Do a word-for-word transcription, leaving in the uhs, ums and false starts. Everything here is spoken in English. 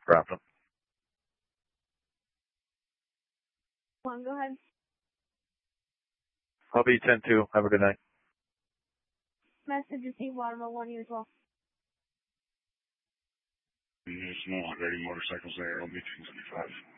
Dropped him. One, go ahead. I'll be ten two. Have a good night. Message received, Waterville one, you as well. There's no ready motorcycles there. I'll be two seventy-five.